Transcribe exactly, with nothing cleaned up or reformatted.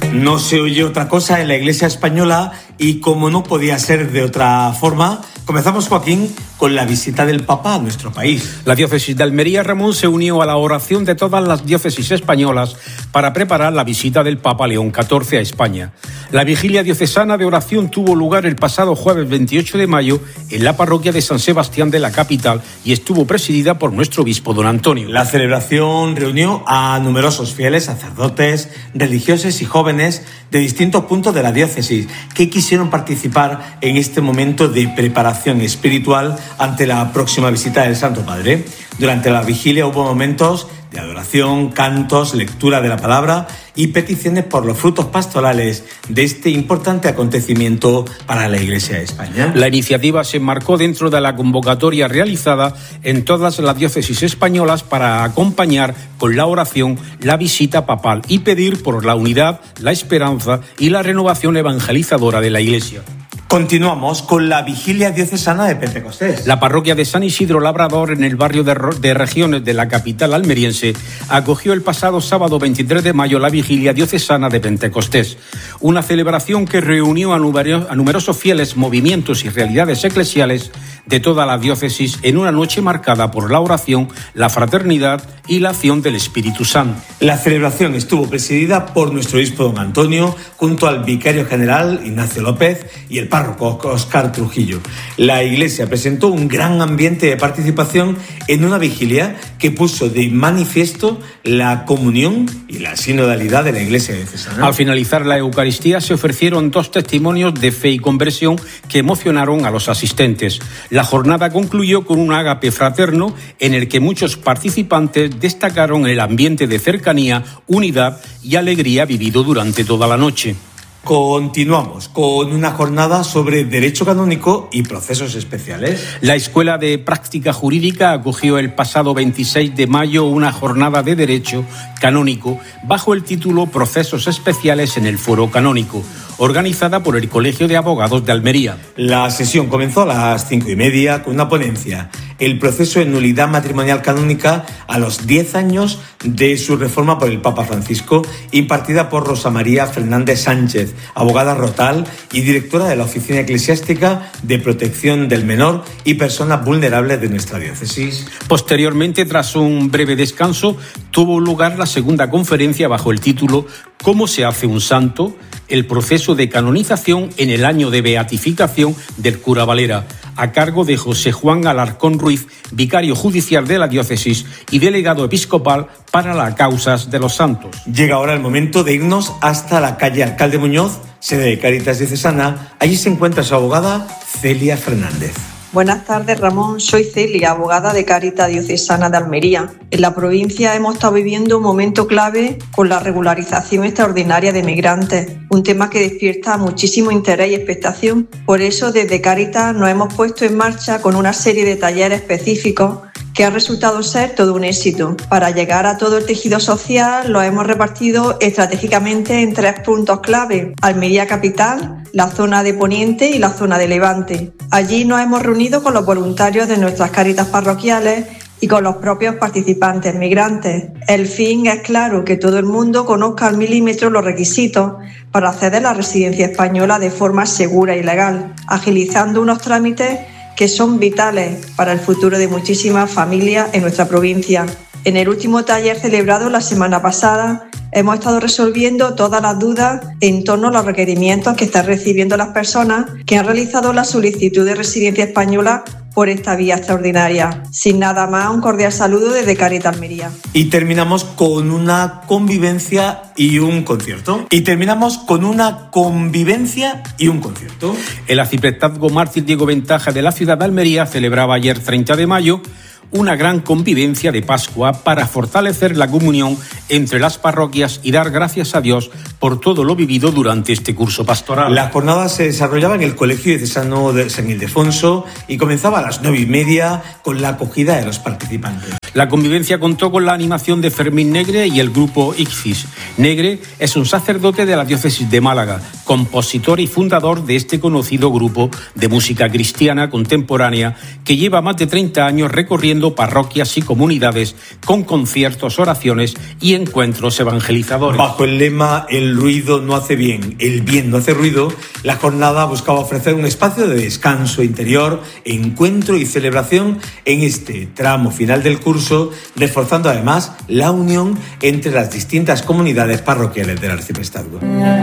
No se oye otra cosa en la Iglesia española y, como no podía ser de otra forma, comenzamos, Joaquín, con la visita del Papa a nuestro país. La diócesis de Almería, Ramón, se unió a la oración de todas las diócesis españolas para preparar la visita del Papa León catorce a España. La vigilia diocesana de oración tuvo lugar el pasado jueves veintiocho de mayo en la parroquia de San Sebastián de la capital y estuvo presidida por nuestro obispo don Antonio. La celebración reunió a numerosos fieles, sacerdotes, religiosos y jóvenes de distintos puntos de la diócesis que quisieron participar en este momento de preparación espiritual ante la próxima visita del Santo Padre. Durante la vigilia hubo momentos de adoración, cantos, lectura de la palabra y peticiones por los frutos pastorales de este importante acontecimiento para la Iglesia de España. La iniciativa se enmarcó dentro de la convocatoria realizada en todas las diócesis españolas para acompañar con la oración la visita papal y pedir por la unidad, la esperanza y la renovación evangelizadora de la Iglesia. Continuamos con la vigilia diocesana de Pentecostés. La parroquia de San Isidro Labrador, en el barrio de, de Regiones de la capital almeriense, acogió el pasado sábado veintitrés de mayo la vigilia diocesana de Pentecostés, una celebración que reunió a, numero, a numerosos fieles, movimientos y realidades eclesiales de toda la diócesis en una noche marcada por la oración, la fraternidad y la acción del Espíritu Santo. La celebración estuvo presidida por nuestro obispo don Antonio, junto al vicario general Ignacio López y el párroco Óscar Trujillo. La Iglesia presentó un gran ambiente de participación en una vigilia que puso de manifiesto la comunión y la sinodalidad de la Iglesia diocesana. Al finalizar la Eucaristía se ofrecieron dos testimonios de fe y conversión que emocionaron a los asistentes. La jornada concluyó con un ágape fraterno en el que muchos participantes destacaron el ambiente de cercanía, unidad y alegría vivido durante toda la noche. Continuamos con una jornada sobre derecho canónico y procesos especiales. La Escuela de Práctica Jurídica acogió el pasado veintiséis de mayo una jornada de derecho canónico bajo el título Procesos Especiales en el Foro Canónico, organizada por el Colegio de Abogados de Almería. La sesión comenzó a las cinco y media con una ponencia, el proceso de nulidad matrimonial canónica a los diez años de su reforma por el Papa Francisco, impartida por Rosa María Fernández Sánchez, abogada rotal y directora de la Oficina Eclesiástica de Protección del Menor y Personas Vulnerables de nuestra diócesis. Posteriormente, tras un breve descanso, tuvo lugar la segunda conferencia bajo el título ¿Cómo se hace un santo? El proceso de canonización en el año de beatificación del cura Valera, a cargo de José Juan Alarcón Ruiz, vicario judicial de la diócesis y delegado episcopal para las causas de los santos. Llega ahora el momento de irnos hasta la calle Alcalde Muñoz, sede de Cáritas Diocesana. Allí se encuentra su abogada Celia Fernández. Buenas tardes, Ramón. Soy Celia, abogada de Cáritas Diocesana de Almería. En la provincia hemos estado viviendo un momento clave con la regularización extraordinaria de migrantes, un tema que despierta muchísimo interés y expectación. Por eso, desde Cáritas nos hemos puesto en marcha con una serie de talleres específicos que ha resultado ser todo un éxito. Para llegar a todo el tejido social lo hemos repartido estratégicamente en tres puntos clave: Almería Capital, la zona de Poniente y la zona de Levante. Allí nos hemos reunido con los voluntarios de nuestras Cáritas parroquiales y con los propios participantes migrantes. El fin es claro, que todo el mundo conozca al milímetro los requisitos para acceder a la residencia española de forma segura y legal, agilizando unos trámites que son vitales para el futuro de muchísimas familias en nuestra provincia. En el último taller celebrado la semana pasada, hemos estado resolviendo todas las dudas en torno a los requerimientos que están recibiendo las personas que han realizado la solicitud de residencia española por esta vía extraordinaria. Sin nada más, un cordial saludo desde Cáritas Almería. Y terminamos con una convivencia y un concierto. Y terminamos con una convivencia y un concierto. El arciprestazgo Mártir Diego Ventaja de la ciudad de Almería celebraba ayer treinta de mayo una gran convivencia de Pascua para fortalecer la comunión entre las parroquias y dar gracias a Dios por todo lo vivido durante este curso pastoral. La jornada se desarrollaba en el Colegio Diocesano de San Ildefonso y comenzaba a las nueve y media con la acogida de los participantes. La convivencia contó con la animación de Fermín Negre y el grupo Ixis. Negre es un sacerdote de la diócesis de Málaga, compositor y fundador de este conocido grupo de música cristiana contemporánea que lleva más de treinta años recorriendo parroquias y comunidades con conciertos, oraciones y encuentros evangelizadores. Bajo el lema "El ruido no hace bien, el bien no hace ruido", la jornada buscaba ofrecer un espacio de descanso interior, encuentro y celebración en este tramo final del curso, reforzando además la unión entre las distintas comunidades parroquiales del arciprestazgo.